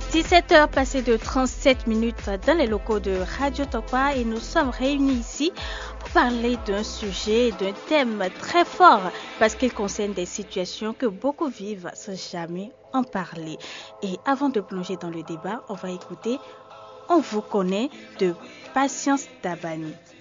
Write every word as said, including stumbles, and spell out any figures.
dix-sept heures passées de trente-sept minutes dans les locaux de Radio Tokpa et nous sommes réunis ici pour parler d'un sujet, d'un thème très fort parce qu'il concerne des situations que beaucoup vivent sans jamais en parler. Et avant de plonger dans le débat, on va écouter On vous connaît de Patience Dabani.